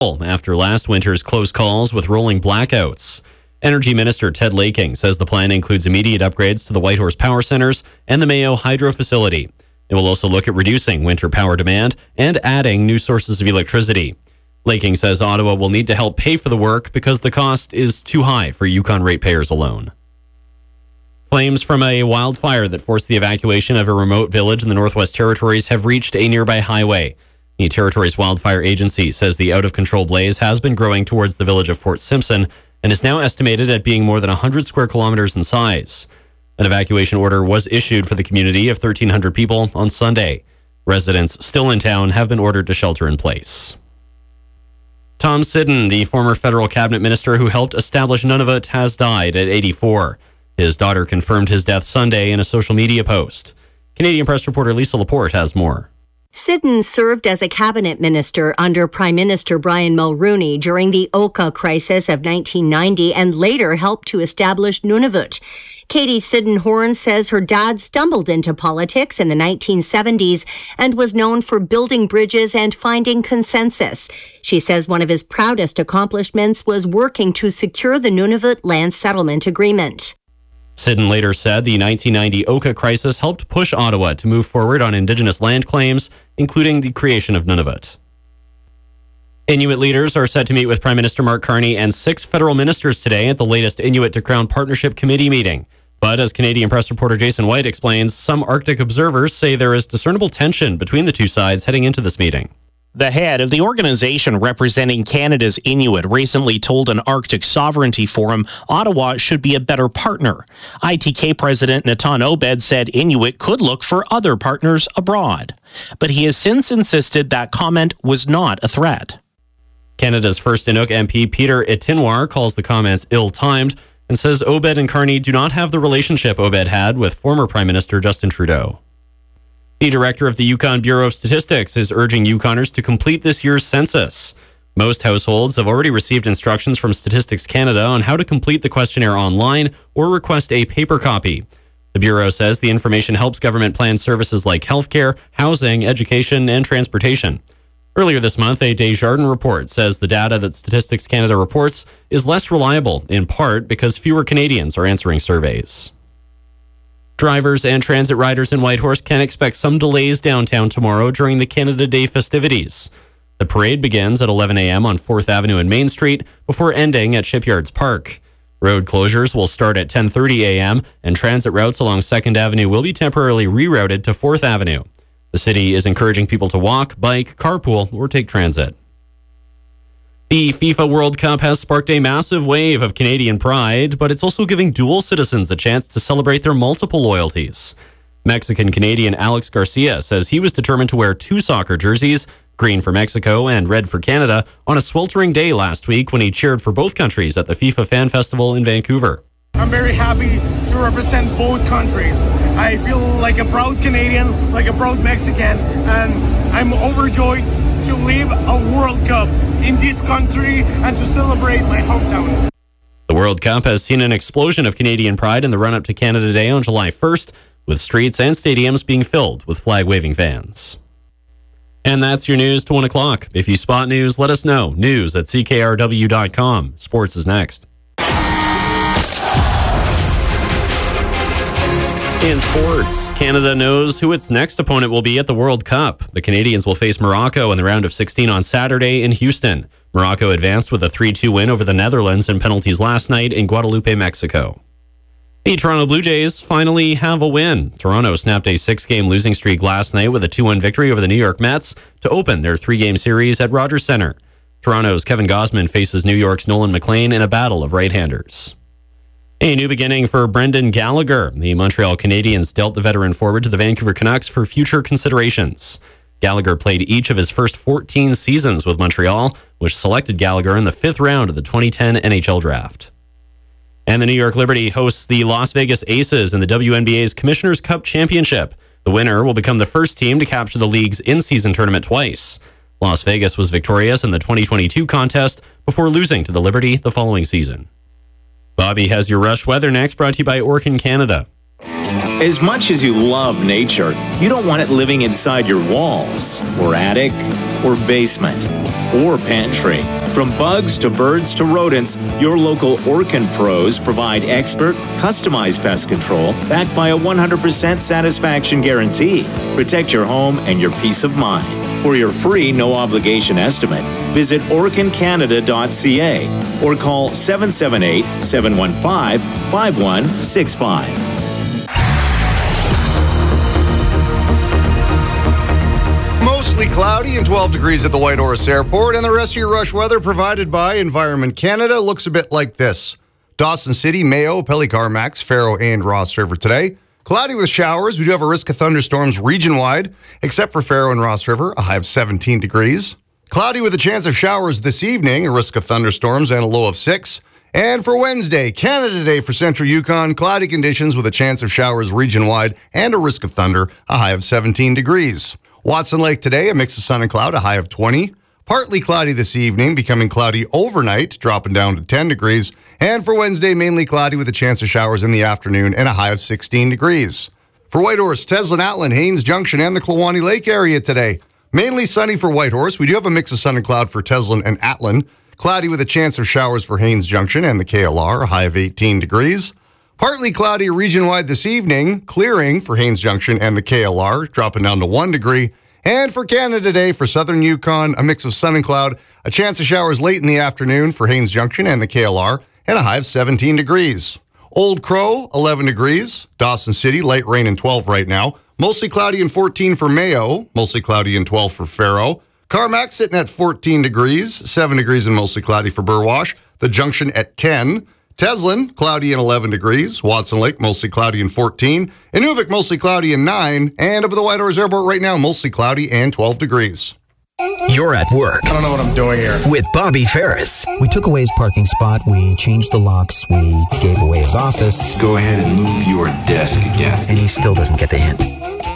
after last winter's close calls with rolling blackouts. Energy Minister Ted Laking says the plan includes immediate upgrades to the Whitehorse Power Centres and the Mayo Hydro Facility. It will also look at reducing winter power demand and adding new sources of electricity. Laking says Ottawa will need to help pay for the work because the cost is too high for Yukon ratepayers alone. Flames from a wildfire that forced the evacuation of a remote village in the Northwest Territories have reached a nearby highway. The Territories Wildfire Agency says the out-of-control blaze has been growing towards the village of Fort Simpson and is now estimated at being more than 100 square kilometers in size. An evacuation order was issued for the community of 1,300 people on Sunday. Residents still in town have been ordered to shelter in place. Tom Siddon, the former federal cabinet minister who helped establish Nunavut, has died at 84. His daughter confirmed his death Sunday in a social media post. Canadian Press reporter Lisa Laporte has more. Siddon served as a cabinet minister under Prime Minister Brian Mulroney during the Oka crisis of 1990 and later helped to establish Nunavut. Katie Siddon-Horn says her dad stumbled into politics in the 1970s and was known for building bridges and finding consensus. She says one of his proudest accomplishments was working to secure the Nunavut land settlement agreement. Siddon later said the 1990 Oka crisis helped push Ottawa to move forward on Indigenous land claims, including the creation of Nunavut. Inuit leaders are set to meet with Prime Minister Mark Carney and 6 federal ministers today at the latest Inuit to Crown Partnership Committee meeting. But as Canadian Press reporter Jason White explains, some Arctic observers say there is discernible tension between the two sides heading into this meeting. The head of the organization representing Canada's Inuit recently told an Arctic Sovereignty Forum Ottawa should be a better partner. ITK President Natan Obed said Inuit could look for other partners abroad. But he has since insisted that comment was not a threat. Canada's first Inuk MP Peter Itinwar calls the comments ill-timed and says Obed and Carney do not have the relationship Obed had with former Prime Minister Justin Trudeau. The director of the Yukon Bureau of Statistics is urging Yukoners to complete this year's census. Most households have already received instructions from Statistics Canada on how to complete the questionnaire online or request a paper copy. The Bureau says the information helps government plan services like healthcare, housing, education, and transportation. Earlier this month, a Desjardins report says the data that Statistics Canada reports is less reliable, in part because fewer Canadians are answering surveys. Drivers and transit riders in Whitehorse can expect some delays downtown tomorrow during the Canada Day festivities. The parade begins at 11 a.m. on 4th Avenue and Main Street before ending at Shipyards Park. Road closures will start at 10:30 a.m. and transit routes along 2nd Avenue will be temporarily rerouted to 4th Avenue. The city is encouraging people to walk, bike, carpool, or take transit. The FIFA World Cup has sparked a massive wave of Canadian pride, but it's also giving dual citizens a chance to celebrate their multiple loyalties. Mexican-Canadian Alex Garcia says he was determined to wear 2 soccer jerseys, green for Mexico and red for Canada, on a sweltering day last week when he cheered for both countries at the FIFA Fan Festival in Vancouver. I'm very happy to represent both countries. I feel like a proud Canadian, like a proud Mexican, and I'm overjoyed to live a World Cup in this country and to celebrate my hometown. The World Cup has seen an explosion of Canadian pride in the run-up to Canada Day on July 1st, with streets and stadiums being filled with flag-waving fans. And that's your news to 1 o'clock. If you spot news, let us know. News at CKRW.com. Sports is next. In sports, Canada knows who its next opponent will be at the World Cup. The Canadians will face Morocco in the round of 16 on Saturday in Houston. Morocco advanced with a 3-2 win over the Netherlands in penalties last night in Guadalupe, Mexico. The Toronto Blue Jays finally have a win. Toronto snapped a 6-game losing streak last night with a 2-1 victory over the New York Mets to open their 3-game series at Rogers Centre. Toronto's Kevin Gausman faces New York's Nolan McLean in a battle of right-handers. A new beginning for Brendan Gallagher. The Montreal Canadiens dealt the veteran forward to the Vancouver Canucks for future considerations. Gallagher played each of his first 14 seasons with Montreal, which selected Gallagher in the 5th round of the 2010 NHL Draft. And the New York Liberty hosts the Las Vegas Aces in the WNBA's Commissioner's Cup Championship. The winner will become the first team to capture the league's in-season tournament twice. Las Vegas was victorious in the 2022 contest before losing to the Liberty the following season. Bobby has your rush weather next, brought to you by Orkin Canada. As much as you love nature, you don't want it living inside your walls, or attic, or basement, or pantry. From bugs to birds to rodents, your local Orkin pros provide expert, customized pest control backed by a 100% satisfaction guarantee. Protect your home and your peace of mind. For your free, no-obligation estimate, visit orkincanada.ca or call 778-715-5165. Mostly cloudy and 12 degrees at the Whitehorse Airport, and the rest of your rush weather provided by Environment Canada looks a bit like this. Dawson City, Mayo, Pelly-Carmax, Faro, and Ross River today. Cloudy with showers. We do have a risk of thunderstorms region-wide, except for Faro and Ross River, a high of 17 degrees. Cloudy with a chance of showers this evening, a risk of thunderstorms, and a low of 6. And for Wednesday, Canada Day for Central Yukon, cloudy conditions with a chance of showers region-wide and a risk of thunder, a high of 17 degrees. Watson Lake today, a mix of sun and cloud, a high of 20. Partly cloudy this evening, becoming cloudy overnight, dropping down to 10 degrees. And for Wednesday, mainly cloudy with a chance of showers in the afternoon and a high of 16 degrees. For Whitehorse, Teslin, Atlin, Haines Junction, and the Kluwani Lake area today. Mainly sunny for Whitehorse. We do have a mix of sun and cloud for Teslin and Atlin. Cloudy with a chance of showers for Haines Junction and the KLR, a high of 18 degrees. Partly cloudy region-wide this evening, clearing for Haines Junction and the KLR, dropping down to 1 degree. And for Canada Day for Southern Yukon, a mix of sun and cloud, a chance of showers late in the afternoon for Haines Junction and the KLR, and a high of 17 degrees. Old Crow, 11 degrees. Dawson City, light rain and 12 right now. Mostly cloudy and 14 for Mayo. Mostly cloudy and 12 for Faro. Carmack sitting at 14 degrees. 7 degrees and mostly cloudy for Burwash. The Junction at 10. Teslin, cloudy and 11 degrees. Watson Lake, mostly cloudy and 14. Inuvik, mostly cloudy and 9. And up at the Whitehorse Airport right now, mostly cloudy and 12 degrees. You're at work. I don't know what I'm doing here. With Bobby Ferris. We took away his parking spot. We changed the locks. We gave away his office. Go ahead and move your desk again. And he still doesn't get the hint.